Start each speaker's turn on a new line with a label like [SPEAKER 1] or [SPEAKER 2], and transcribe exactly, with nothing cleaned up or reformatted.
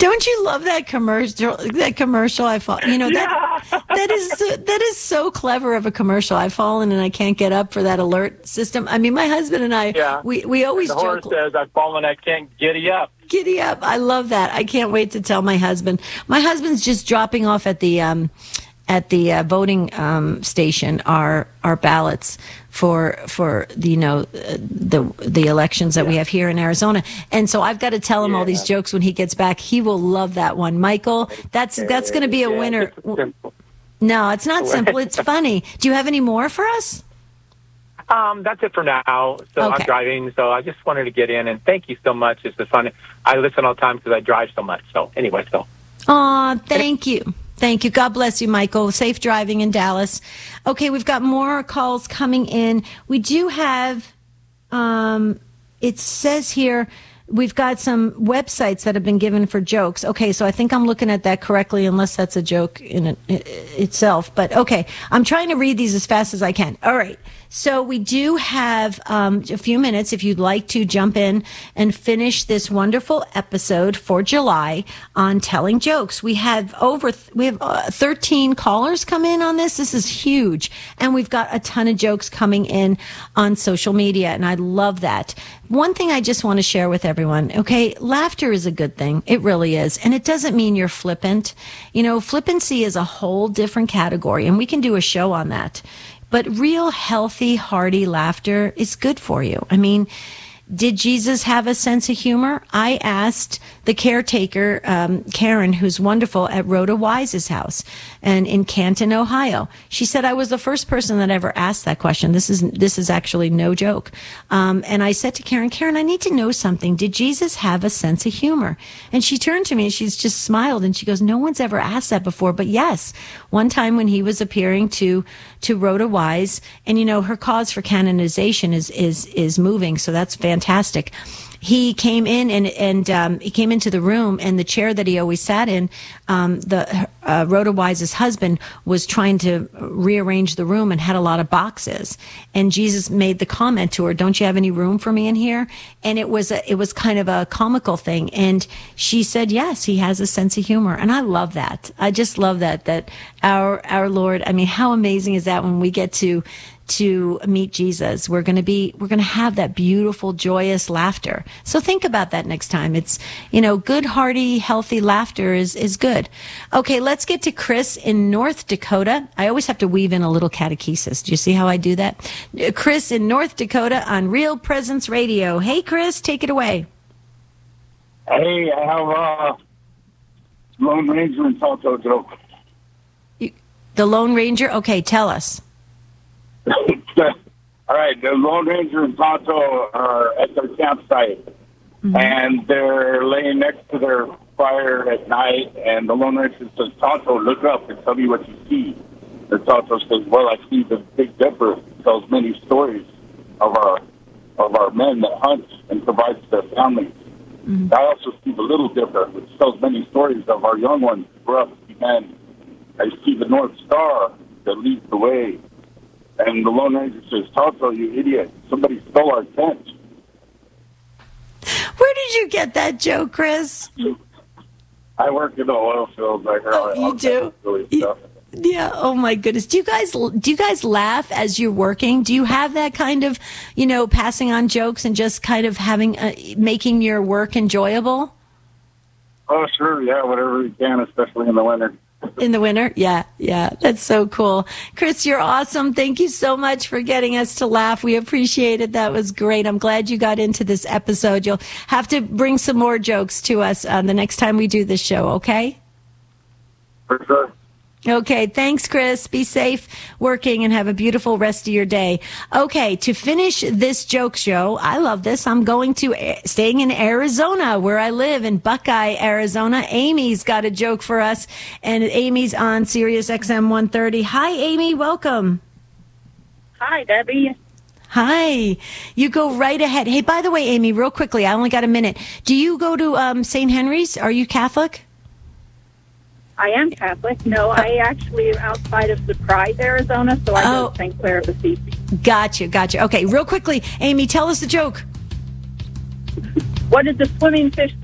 [SPEAKER 1] Don't you love that commercial? That commercial, I fall. You know that
[SPEAKER 2] Yeah.
[SPEAKER 1] that is that is so clever of a commercial. I've fallen and I can't get up for that alert system. I mean, my husband and I,
[SPEAKER 2] Yeah.
[SPEAKER 1] we we always
[SPEAKER 2] And the horse
[SPEAKER 1] joke.
[SPEAKER 2] says, I've fallen, I can't giddy up.
[SPEAKER 1] Giddy up! I love that. I can't wait to tell my husband. My husband's just dropping off at the um, at the uh, voting um, station our our ballots for for the, you know the the elections that yeah. we have here in Arizona, and so I've got to tell him yeah. all these jokes when he gets back. He will love that one, Michael. That's that's going to be a
[SPEAKER 2] yeah,
[SPEAKER 1] winner.
[SPEAKER 2] It's
[SPEAKER 1] no, it's not simple. It's funny. Do you have any more for us?
[SPEAKER 2] Um, that's it for now. So
[SPEAKER 1] okay.
[SPEAKER 2] I'm driving, so I just wanted to get in, and thank you so much. It's just fun. I listen all the time because I drive so much. So anyway, so.
[SPEAKER 1] Aw, thank you. Thank you. God bless you, Michael. Safe driving in Dallas. Okay, we've got more calls coming in. We do have, um, it says here, we've got some websites that have been given for jokes. Okay, so I think I'm looking at that correctly, unless that's a joke in it, it, itself. But okay, I'm trying to read these as fast as I can. All right. So we do have um, a few minutes if you'd like to jump in and finish this wonderful episode for July on telling jokes. We have over th- we have uh, thirteen callers come in on this. This is huge, and we've got a ton of jokes coming in on social media, and I love that. One thing I just want to share with everyone, okay, laughter is a good thing. It really is, and it doesn't mean you're flippant. You know, flippancy is a whole different category, and we can do a show on that. But real healthy, hearty laughter is good for you. I mean, did Jesus have a sense of humor? I asked the caretaker, um, Karen, who's wonderful, at Rhoda Wise's house and in Canton, Ohio. She said I was the first person that ever asked that question. This is this is actually no joke. Um, and I said to Karen, Karen, I need to know something. Did Jesus have a sense of humor? And she turned to me and she's just smiled and she goes, no one's ever asked that before. But yes, one time when he was appearing to to Rhoda Wise, and you know her cause for canonization is is is moving, so that's fantastic. He came in and and um, he came into the room, and the chair that he always sat in, um, the uh, Rhoda Wise's husband was trying to rearrange the room and had a lot of boxes. And Jesus made the comment to her, "Don't you have any room for me in here?" And it was a, it was kind of a comical thing. And she said, "Yes, he has a sense of humor," and I love that. I just love that. That our our Lord. I mean, how amazing is that when we get to. to meet Jesus, we're going to be, we're going to have that beautiful, joyous laughter. So think about that next time. It's, you know, good, hearty, healthy laughter is, is good. Okay. Let's get to Chris in North Dakota. I always have to weave in a little catechesis. Do you see how I do that? Chris in North Dakota on Real Presence Radio. Hey, Chris, take it away.
[SPEAKER 3] Hey, I have a Lone Ranger and Tonto joke.
[SPEAKER 1] You, the Lone Ranger? Okay. Tell us.
[SPEAKER 3] All right, the Lone Ranger and Tonto are at their campsite, mm-hmm. and they're laying next to their fire at night, and the Lone Ranger says, "Tonto, look up and tell me what you see." The Tonto says, "Well, I see the Big Dipper. It tells many stories of our of our men that hunt and provides their families. Mm-hmm. I also see the Little Dipper, which tells many stories of our young ones who grew up to be men. I see the North Star that leads the way." And the Lone Ranger says, "Tonto, you idiot. Somebody stole our tent."
[SPEAKER 1] Where did you get that joke, Chris?
[SPEAKER 3] I work in the oil fields. I heard
[SPEAKER 1] oh, you do?
[SPEAKER 3] Really
[SPEAKER 1] you, yeah. Oh, my goodness. Do you guys do you guys laugh as you're working? Do you have that kind of, you know, passing on jokes and just kind of having, uh, making your work enjoyable?
[SPEAKER 3] Oh, sure. Yeah, whatever we can, especially in the winter.
[SPEAKER 1] In the winter? Yeah, yeah. That's so cool. Chris, you're awesome. Thank you so much for getting us to laugh. We appreciate it. That was great. I'm glad you got into this episode. You'll have to bring some more jokes to us uh, the next time we do this show, okay?
[SPEAKER 3] For sure.
[SPEAKER 1] Okay, thanks, Chris. Be safe working and have a beautiful rest of your day. Okay, to finish this joke show, I love this. I'm going to, staying in Arizona, where I live, in Buckeye, Arizona. Amy's got a joke for us, and Amy's on Sirius X M one thirty. Hi, Amy. Welcome.
[SPEAKER 4] Hi, Debbie.
[SPEAKER 1] Hi. You go right ahead. Hey, by the way, Amy, real quickly, I only got a minute. Do you go to um, Saint Henry's? Are you Catholic?
[SPEAKER 4] I am Catholic. No, I actually am outside of Surprise, Arizona, so I
[SPEAKER 1] oh.
[SPEAKER 4] go to Saint Clair of Assisi.
[SPEAKER 1] Gotcha, gotcha. Okay, real quickly, Amy, tell us the joke.
[SPEAKER 4] What did the swimming fish